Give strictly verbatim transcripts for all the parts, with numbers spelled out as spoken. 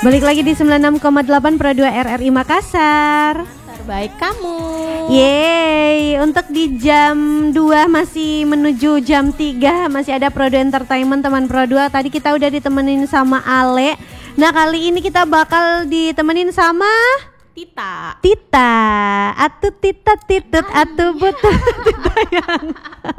Balik lagi di sembilan puluh enam koma delapan Pro dua R R I Makassar. Terbaik kamu. Yeay, untuk di jam dua masih menuju jam tiga masih ada Pro dua Entertainment teman Pro dua. Tadi kita udah ditemenin sama Ale. Nah, kali ini kita bakal ditemenin sama Tita. Tita, atu Tita titut, atu butut titayang.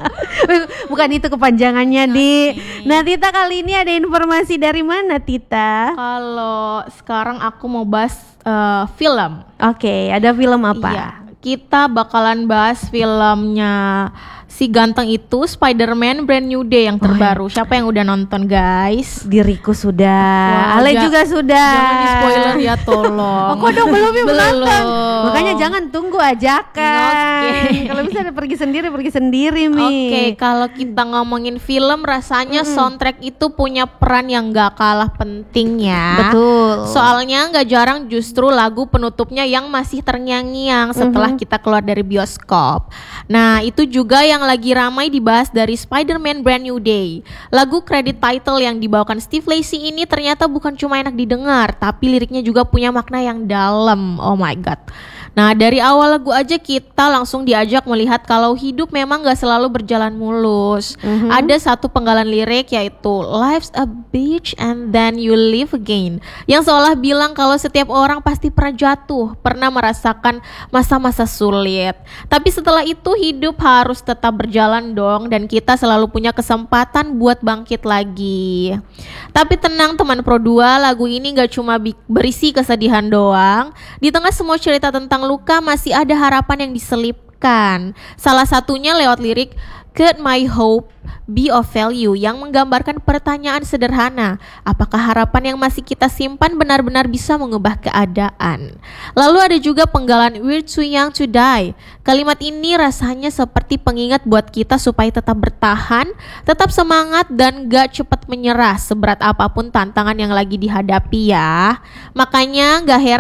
Bukan itu kepanjangannya, Di. Nah, Tita kali ini ada informasi dari mana, Tita? Kalau sekarang aku mau bahas uh, film. Oke, ada film apa? Iya, kita bakalan bahas filmnya si ganteng itu, Spider-Man Brand New Day yang terbaru. Oh, ya. Siapa yang udah nonton, guys? Diriku sudah. Wah, Ale ja- juga sudah. Jangan di spoiler ya, tolong. Oh, kok dong belum ya belum. menonton. Makanya jangan tunggu ajakan. Okay. Kalau bisa pergi sendiri, pergi sendiri, Mi. Oke, okay, kalau kita ngomongin film, rasanya mm-hmm. soundtrack itu punya peran yang gak kalah penting ya. Betul. Soalnya gak jarang justru lagu penutupnya yang masih terngiang-ngiang setelah mm-hmm. kita keluar dari bioskop. Nah, itu juga yang lagi ramai dibahas dari Spider-Man Brand New Day. Lagu credit title yang dibawakan Steve Lacy ini ternyata bukan cuma enak didengar, tapi liriknya juga punya makna yang dalam. Oh my god. Nah, dari awal lagu aja kita langsung diajak melihat kalau hidup memang gak selalu berjalan mulus. Mm-hmm. Ada satu penggalan lirik yaitu Life's a beach and then you live again, yang seolah bilang kalau setiap orang pasti pernah jatuh, pernah merasakan masa-masa sulit. Tapi setelah itu hidup harus tetap berjalan dong, dan kita selalu punya kesempatan buat bangkit lagi. Tapi tenang teman Pro dua, lagu ini gak cuma berisi kesedihan doang. Di tengah semua cerita tentang luka masih ada harapan yang diselipkan. Salah satunya lewat lirik Could my hope be of value, yang menggambarkan pertanyaan sederhana, apakah harapan yang masih kita simpan benar-benar bisa mengubah keadaan. Lalu ada juga penggalan We're too young to die. Kalimat ini rasanya seperti pengingat buat kita supaya tetap bertahan, tetap semangat, dan gak cepat menyerah seberat apapun tantangan yang lagi dihadapi ya. Makanya gak heran